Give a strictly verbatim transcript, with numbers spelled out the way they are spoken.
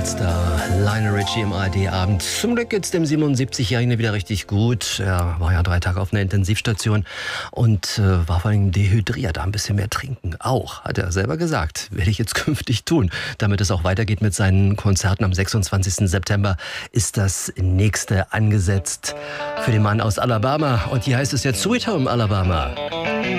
Weltstar Lionel Richie im A R D-Abend. Zum Glück geht's dem siebenundsiebzigjährigen wieder richtig gut. Er war ja drei Tage auf einer Intensivstation und äh, war vor allem dehydriert. Ein bisschen mehr trinken. Auch, hat er selber gesagt, werde ich jetzt künftig tun. Damit es auch weitergeht mit seinen Konzerten am sechsundzwanzigsten September ist das nächste angesetzt für den Mann aus Alabama. Und hier heißt es jetzt Sweet Home Alabama.